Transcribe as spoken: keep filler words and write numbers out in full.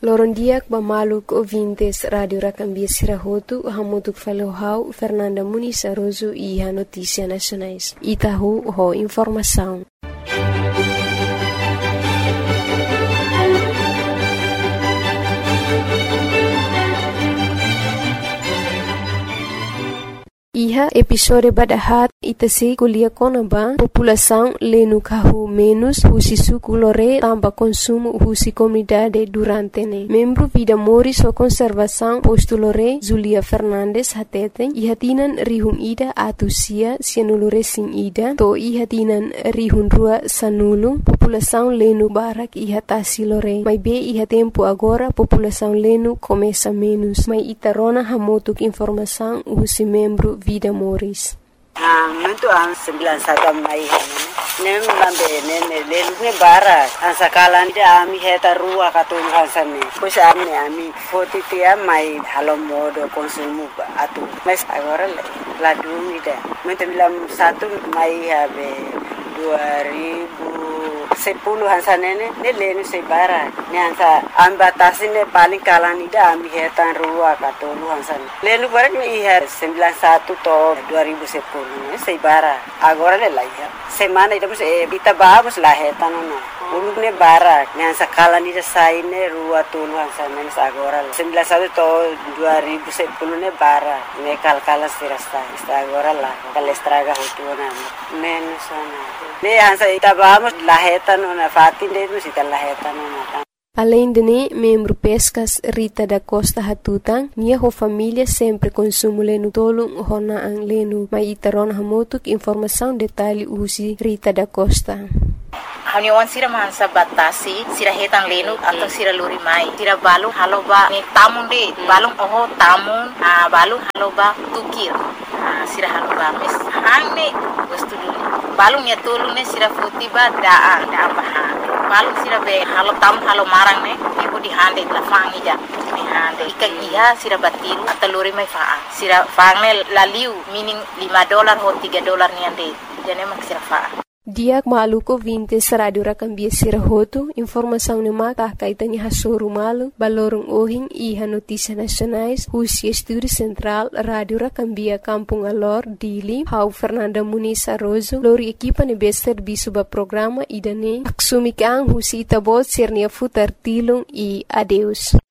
Loron diak ba maluk ouvintes Radio Rakambia Sirahotu, hamutuk falohau Fernanda Muniz Aroso e a Notícia Nacionais. Itahu ho informação. Iha episode badahat itase kuliah konaba população lenu kahu menos husi suku lore tamba consumo husi comunidade durante ne. Membro Vida Moris o conservação posto lore Zulia Fernandes hatete iha tinan rihun ida atusia sianulure sing ida to iha tinan rihun rua sanulu população lenu barak iha tasi lore. Mai be iha tempo agora população lenu começa menos. Mai itarona hamotuk informação husi membro Vida Moris. Ah, muito an sembilan satu mai hane. Nem lambe nene lelu ne bara. An sakalan dia ami heta rua katun hansane. Pois ami ami forty tia mai halo modo konsumu atu. Mas agora la dumi da. Muito bilang satu mai habe dua ribu sepuluh hansanene ne lenu se bara. Ne hansa ambatasi ne paling kalan ida ami heta rua katun hansan. Lenu barak ne ihar sembilan satu to dua ribu sepuluh. Sei bara agora le laia semana ida mus e bita bagus la heta no no uluk ne bara ne sakala ni sai ne rua tuluan sana agora sembilan satu to dua ribu sepuluh ne bara ne kalkala sirasta agora la kalestraga hutuna menos sana ne hansa ita bagus la heta no na fatin de mus ita la heta no na. Além de ne, membro Pescas Rita da Costa Hatutang, minha ho família sempre consumo lenu tolong hona ang lenu. Mai itaron hamotuk informação detalhe usi Rita da Costa. Haniwan sira mahansa batasi, sira hetang lenu atau sira luri mai. Sira balung haloba ni tamun de, balung oho tamun, ah balung haloba tukir. Ah sira haloba mes hang ne wastu dulu. Balung ya tolong ne sira futiba daa daa bahan. Balung sira be halo tam halo marang ne ibu di hande la fangi ja ni hande ikan iya sira batiru atau lori mai faa sira fangne laliu meaning lima dolar ho tiga dolar ni ande jane mak sira faa. Diak maluko vintes Radio Rakambia Sirahotu, informação ne maka kaitanya hasuru malu, balorong ohing iha Notícia Nacionais, husi Estúdio Central, Radio Rakambia Kampung Alor, Dili, hau Fernanda Muniz Aroso, lori equipa ne bester bisuba programa idane, aksumikang husi itabot sirnia futar tilung i adeus.